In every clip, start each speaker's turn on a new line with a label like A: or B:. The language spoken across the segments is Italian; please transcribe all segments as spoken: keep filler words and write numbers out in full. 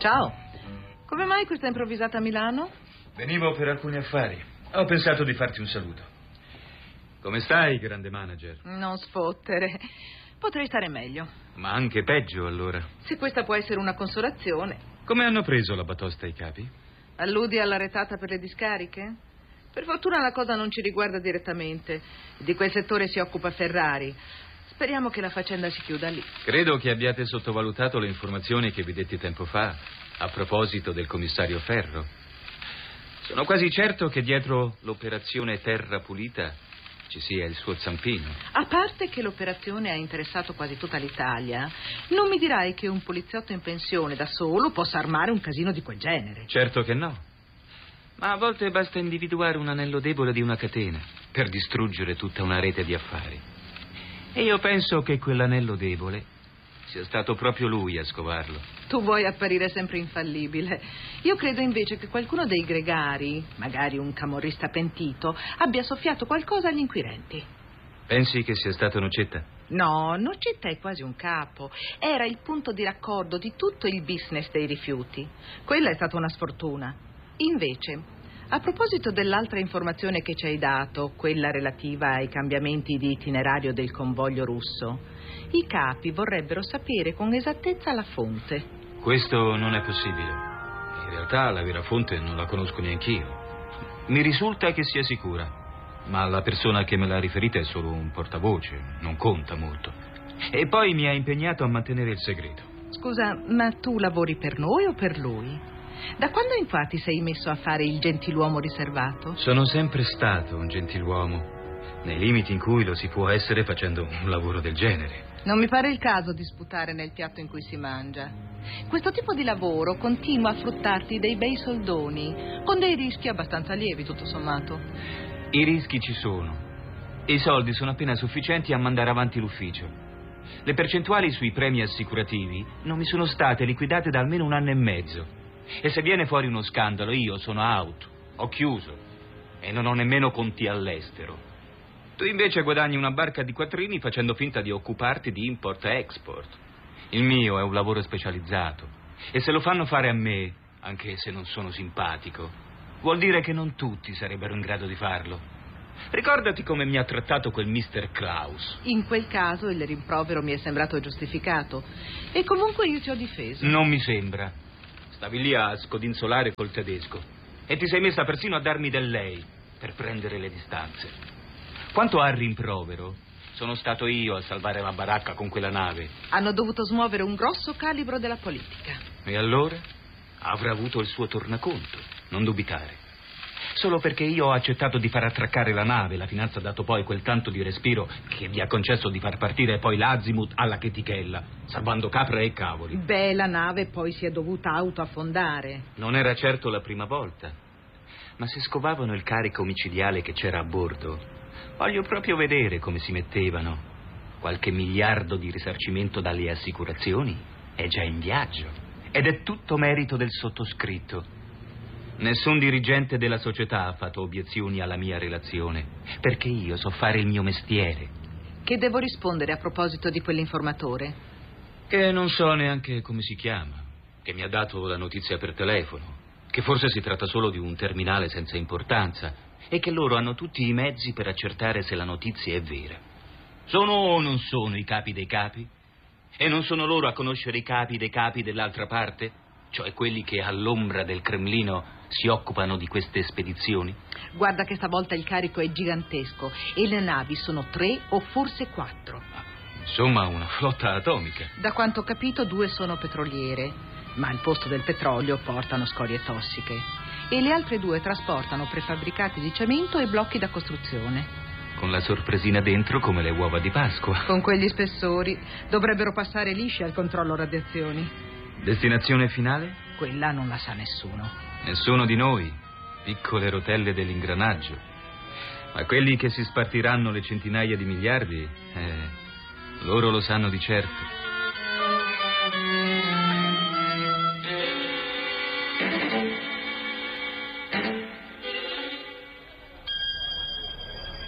A: Ciao. Come mai questa improvvisata a Milano?
B: Venivo per alcuni affari. Ho pensato di farti un saluto. Come stai, grande manager?
A: Non sfottere. Potrei stare meglio.
B: Ma anche peggio, allora.
A: Se questa può essere una consolazione.
B: Come hanno preso la batosta i capi?
A: Alludi alla retata per le discariche? Per fortuna la cosa non ci riguarda direttamente. Di quel settore si occupa Ferrari. Speriamo che la faccenda si chiuda lì.
B: Credo che abbiate sottovalutato le informazioni che vi detti tempo fa a proposito del commissario Ferro. Sono quasi certo che dietro l'operazione Terra Pulita ci sia il suo zampino.
A: A parte che l'operazione ha interessato quasi tutta l'Italia, non mi dirai che un poliziotto in pensione da solo possa armare un casino di quel genere.
B: Certo che no. Ma a volte basta individuare un anello debole di una catena per distruggere tutta una rete di affari. E io penso che quell'anello debole sia stato proprio lui a scovarlo.
A: Tu vuoi apparire sempre infallibile. Io credo invece che qualcuno dei gregari, magari un camorrista pentito, abbia soffiato qualcosa agli inquirenti.
B: Pensi che sia stato Nocetta?
A: No, Nocetta è quasi un capo. Era il punto di raccordo di tutto il business dei rifiuti. Quella è stata una sfortuna. Invece, a proposito dell'altra informazione che ci hai dato, quella relativa ai cambiamenti di itinerario del convoglio russo, i capi vorrebbero sapere con esattezza la fonte.
B: Questo non è possibile. In realtà la vera fonte non la conosco neanch'io. Mi risulta che sia sicura, ma la persona che me l'ha riferita è solo un portavoce, non conta molto. E poi mi ha impegnato a mantenere il segreto.
A: Scusa, ma tu lavori per noi o per lui? Da quando infatti sei messo a fare il gentiluomo riservato?
B: Sono sempre stato un gentiluomo, nei limiti in cui lo si può essere facendo un lavoro del genere.
A: Non mi pare il caso di sputare nel piatto in cui si mangia. Questo tipo di lavoro continua a fruttarti dei bei soldoni, con dei rischi abbastanza lievi, tutto sommato.
B: I rischi ci sono. E i soldi sono appena sufficienti a mandare avanti l'ufficio. Le percentuali sui premi assicurativi non mi sono state liquidate da almeno un anno e mezzo. E se viene fuori uno scandalo, io sono out, ho chiuso e non ho nemmeno conti all'estero. Tu invece guadagni una barca di quattrini facendo finta di occuparti di import e export. Il mio è un lavoro specializzato e se lo fanno fare a me, anche se non sono simpatico, vuol dire che non tutti sarebbero in grado di farlo. Ricordati come mi ha trattato quel mister Klaus.
A: In quel caso il rimprovero mi è sembrato giustificato e comunque io ti ho difeso.
B: Non mi sembra. Stavi lì a scodinzolare col tedesco e ti sei messa persino a darmi del lei per prendere le distanze. Quanto al rimprovero, sono stato io a salvare la baracca con quella nave.
A: Hanno dovuto smuovere un grosso calibro della politica.
B: E allora? Avrà avuto il suo tornaconto, non dubitare. Solo perché io ho accettato di far attraccare la nave, la finanza ha dato poi quel tanto di respiro che vi ha concesso di far partire poi l'Azimut alla chetichella, salvando capre e cavoli.
A: Beh, la nave poi si è dovuta autoaffondare.
B: Non era certo la prima volta, ma se scovavano il carico omicidiale che c'era a bordo, voglio proprio vedere come si mettevano. Qualche miliardo di risarcimento dalle assicurazioni è già in viaggio ed è tutto merito del sottoscritto. Nessun dirigente della società ha fatto obiezioni alla mia relazione, perché io so fare il mio mestiere.
A: Che devo rispondere a proposito di quell'informatore?
B: Che non so neanche come si chiama, che mi ha dato la notizia per telefono, che forse si tratta solo di un terminale senza importanza e che loro hanno tutti i mezzi per accertare se la notizia è vera. Sono o non sono i capi dei capi? E non sono loro a conoscere i capi dei capi dell'altra parte? Cioè quelli che all'ombra del Cremlino si occupano di queste spedizioni?
A: Guarda che stavolta il carico è gigantesco e le navi sono tre o forse quattro.
B: Insomma, una flotta atomica.
A: Da quanto ho capito, due sono petroliere, ma al posto del petrolio portano scorie tossiche. E le altre due trasportano prefabbricati di cemento e blocchi da costruzione.
B: Con la sorpresina dentro come le uova di Pasqua.
A: Con quegli spessori dovrebbero passare lisci al controllo radiazioni.
B: Destinazione finale?
A: Quella non la sa nessuno.
B: Nessuno di noi, piccole rotelle dell'ingranaggio. Ma quelli che si spartiranno le centinaia di miliardi, eh, loro lo sanno di certo.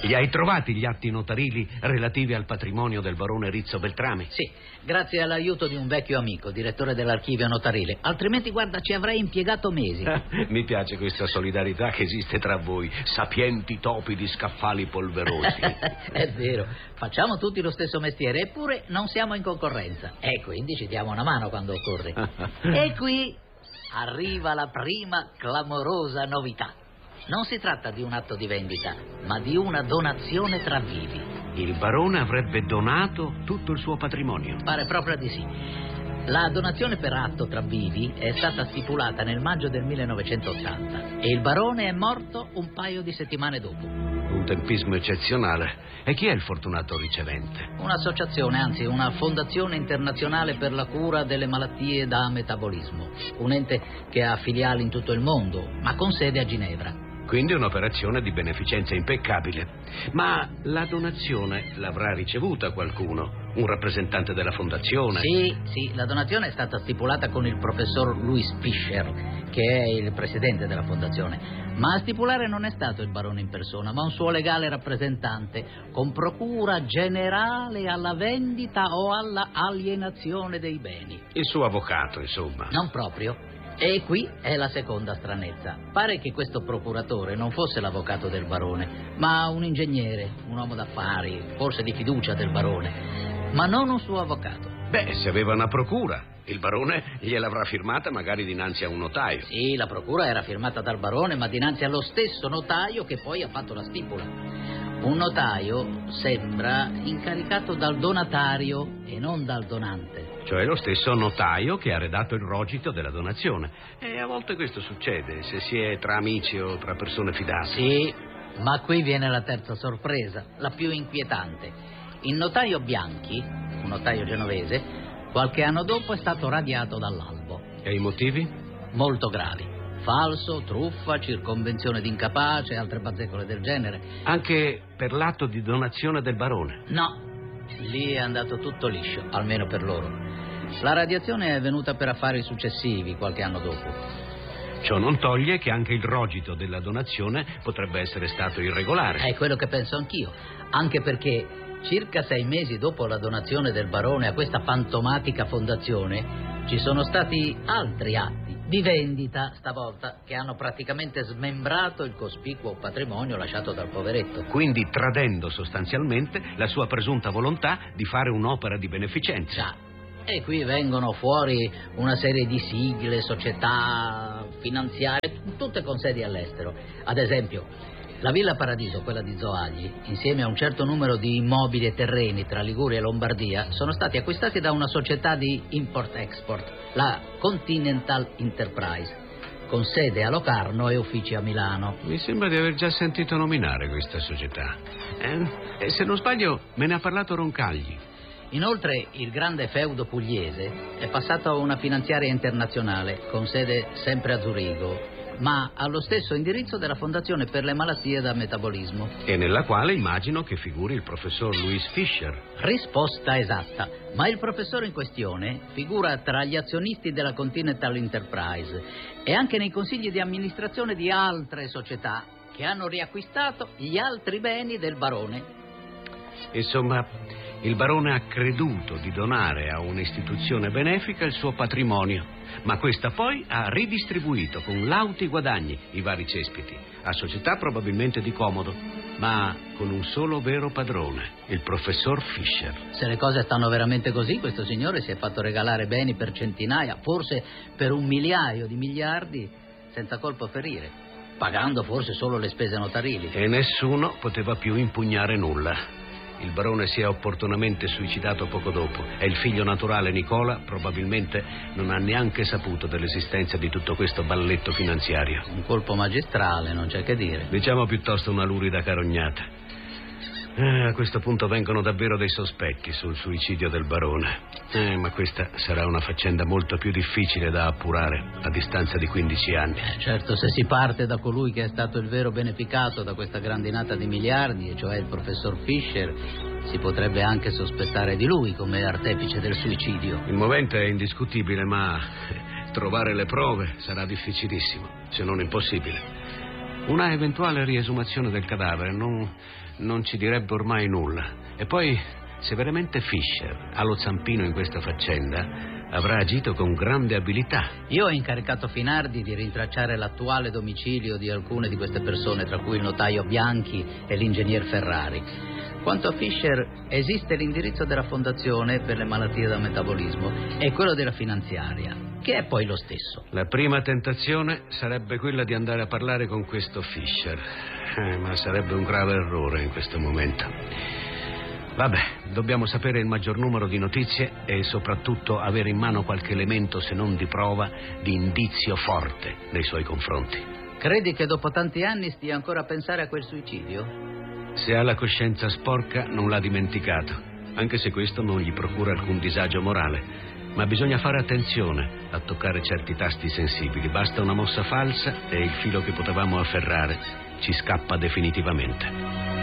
C: Li hai trovati gli atti notarili relativi al patrimonio del barone Rizzo Beltrami?
D: Sì, grazie all'aiuto di un vecchio amico, direttore dell'archivio notarile. Altrimenti, guarda, ci avrei impiegato mesi.
C: Mi piace questa solidarietà che esiste tra voi, sapienti topi di scaffali polverosi.
D: È vero, facciamo tutti lo stesso mestiere, eppure non siamo in concorrenza. E quindi ci diamo una mano quando occorre. E qui arriva la prima clamorosa novità. Non si tratta di un atto di vendita, ma di una donazione tra vivi.
C: Il barone avrebbe donato tutto il suo patrimonio?
D: Pare proprio di sì. La donazione per atto tra vivi è stata stipulata nel maggio del millenovecentottanta e il barone è morto un paio di settimane dopo.
C: Un tempismo eccezionale. E chi è il fortunato ricevente?
D: Un'associazione, anzi una fondazione internazionale per la cura delle malattie da metabolismo. Un ente che ha filiali in tutto il mondo, ma con sede a Ginevra.
C: Quindi un'operazione di beneficenza impeccabile. Ma la donazione l'avrà ricevuta qualcuno? Un rappresentante della fondazione?
D: Sì, sì, la donazione è stata stipulata con il professor Louis Fischer, che è il presidente della fondazione. Ma a stipulare non è stato il barone in persona, ma un suo legale rappresentante, con procura generale alla vendita o alla alienazione dei beni.
C: Il suo avvocato, insomma.
D: Non proprio. E qui è la seconda stranezza. Pare che questo procuratore non fosse l'avvocato del barone, ma un ingegnere, un uomo d'affari, forse di fiducia del barone, ma non un suo avvocato.
C: Beh, se aveva una procura, il barone gliel'avrà firmata magari dinanzi a un notaio.
D: Sì, la procura era firmata dal barone, ma dinanzi allo stesso notaio che poi ha fatto la stipula. Un notaio sembra incaricato dal donatario e non dal donante.
C: Cioè lo stesso notaio che ha redatto il rogito della donazione. E a volte questo succede, se si è tra amici o tra persone fidate.
D: Sì, ma qui viene la terza sorpresa, la più inquietante. Il notaio Bianchi, un notaio genovese, qualche anno dopo è stato radiato dall'albo.
C: E i motivi?
D: Molto gravi. Falso, truffa, circonvenzione d'incapace e altre bazzecole del genere.
C: Anche per l'atto di donazione del barone?
D: No, lì è andato tutto liscio, almeno per loro. La radiazione è venuta per affari successivi, qualche anno dopo.
C: Ciò non toglie che anche il rogito della donazione potrebbe essere stato irregolare.
D: È quello che penso anch'io, anche perché circa sei mesi dopo la donazione del barone a questa fantomatica fondazione ci sono stati altri atti di vendita, stavolta, che hanno praticamente smembrato il cospicuo patrimonio lasciato dal poveretto.
C: Quindi tradendo sostanzialmente la sua presunta volontà di fare un'opera di beneficenza.
D: Già. E qui vengono fuori una serie di sigle, società finanziarie, tutte con sedi all'estero. Ad esempio, la Villa Paradiso, quella di Zoagli, insieme a un certo numero di immobili e terreni tra Liguria e Lombardia, sono stati acquistati da una società di import-export, la Continental Enterprise, con sede a Locarno e uffici a Milano.
C: Mi sembra di aver già sentito nominare questa società. Eh? E se non sbaglio me ne ha parlato Roncagli.
D: Inoltre il grande feudo pugliese è passato a una finanziaria internazionale con sede sempre a Zurigo, ma allo stesso indirizzo della Fondazione per le malattie da metabolismo.
C: E nella quale immagino che figuri il professor Louis Fischer.
D: Risposta esatta, ma il professore in questione figura tra gli azionisti della Continental Enterprise e anche nei consigli di amministrazione di altre società che hanno riacquistato gli altri beni del barone.
C: Insomma, il barone ha creduto di donare a un'istituzione benefica il suo patrimonio, ma questa poi ha ridistribuito con lauti guadagni i vari cespiti, a società probabilmente di comodo, ma con un solo vero padrone, il professor Fischer.
D: Se le cose stanno veramente così, questo signore si è fatto regalare beni per centinaia, forse per un migliaio di miliardi, senza colpo ferire, pagando forse solo le spese notarili.
C: E nessuno poteva più impugnare nulla. Il barone si è opportunamente suicidato poco dopo e il figlio naturale Nicola probabilmente non ha neanche saputo dell'esistenza di tutto questo balletto finanziario.
D: Un colpo magistrale, non c'è che dire.
C: Diciamo piuttosto una lurida carognata. Eh, a questo punto vengono davvero dei sospetti sul suicidio del barone. Eh, ma questa sarà una faccenda molto più difficile da appurare a distanza di quindici anni.
D: Eh, certo, se si parte da colui che è stato il vero beneficato da questa grandinata di miliardi, cioè il professor Fischer, si potrebbe anche sospettare di lui come artefice del suicidio.
C: Il movente è indiscutibile, ma trovare le prove sarà difficilissimo, se non impossibile. Una eventuale riesumazione del cadavere non... non ci direbbe ormai nulla. E poi, se veramente Fisher ha lo zampino in questa faccenda, avrà agito con grande abilità.
D: Io ho incaricato Finardi di rintracciare l'attuale domicilio di alcune di queste persone, tra cui il notaio Bianchi e l'ingegner Ferrari. Quanto a Fisher, esiste l'indirizzo della fondazione per le malattie da metabolismo e quello della finanziaria, che è poi lo stesso.
C: La prima tentazione sarebbe quella di andare a parlare con questo Fisher, eh, ma sarebbe un grave errore in questo momento. Vabbè, dobbiamo sapere il maggior numero di notizie e soprattutto avere in mano qualche elemento, se non di prova, di indizio forte nei suoi confronti.
D: Credi che dopo tanti anni stia ancora a pensare a quel suicidio?
C: Se ha la coscienza sporca non l'ha dimenticato, anche se questo non gli procura alcun disagio morale. Ma bisogna fare attenzione a toccare certi tasti sensibili. Basta una mossa falsa e il filo che potevamo afferrare ci scappa definitivamente.